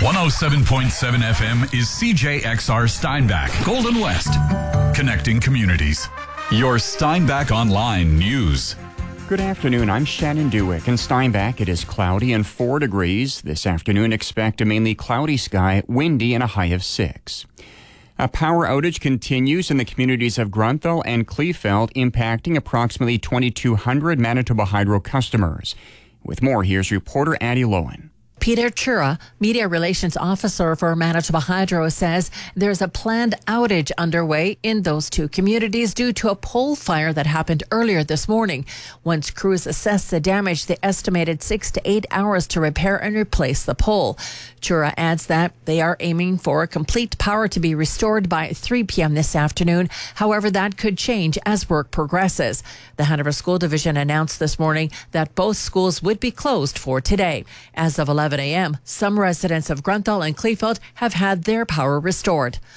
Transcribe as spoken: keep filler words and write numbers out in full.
one oh seven point seven F M is C J X R Steinbach, Golden West, connecting communities. Your Steinbach Online News. Good afternoon. I'm Shannon Dewick. In Steinbach, it is cloudy and four degrees. This afternoon, expect a mainly cloudy sky, windy, and a high of six. A power outage continues in the communities of Grunthal and Kleefeld, impacting approximately twenty-two hundred Manitoba Hydro customers. With more, here's reporter Addie Lowen. Peter Chura, Media Relations Officer for Manitoba Hydro, says there's a planned outage underway in those two communities due to a pole fire that happened earlier this morning. Once crews assessed the damage, they estimated six to eight hours to repair and replace the pole. Chura adds that they are aiming for complete power to be restored by three p.m. this afternoon. However, that could change as work progresses. The Hanover School Division announced this morning that both schools would be closed for today. As of eleven a.m., some residents of Grunthal and Kleefeld have had their power restored.